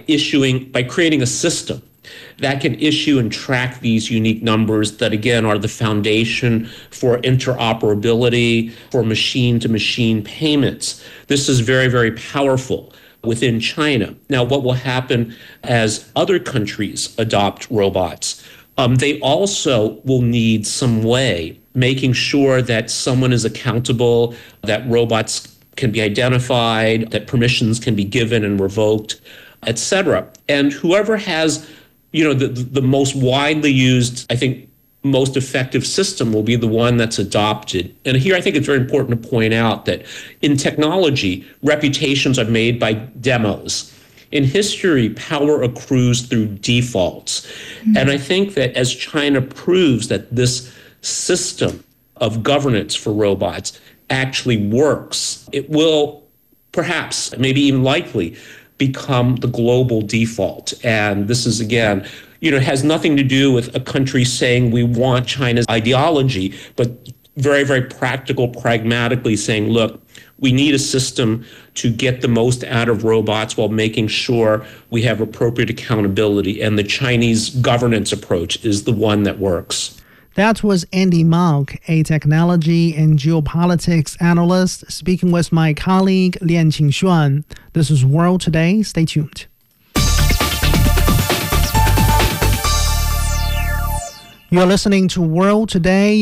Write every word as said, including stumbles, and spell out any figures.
issuing, by creating a system that can issue and track these unique numbers that, again, are the foundation for interoperability, for machine-to-machine payments. This is very, very powerful within China. Now, what will happen as other countries adopt robots? Um, they also will need some way making sure that someone is accountable, that robots can be identified, that permissions can be given and revoked, et cetera. And whoever has, you know, the, the most widely used, I think, most effective system will be the one that's adopted. And here I think it's very important to point out that in technology, reputations are made by demos. In history, power accrues through defaults. Mm-hmm. And I think that as China proves that this system of governance for robots actually works, it will perhaps, maybe even likely, become the global default. And this is, again, you know, has nothing to do with a country saying we want China's ideology, but very, very practical, pragmatically saying, look, we need a system to get the most out of robots while making sure we have appropriate accountability. And the Chinese governance approach is the one that works. That was Andy Mok, a technology and geopolitics analyst, speaking with my colleague Lian Qingxuan. This is World Today. Stay tuned. You're listening to World Today.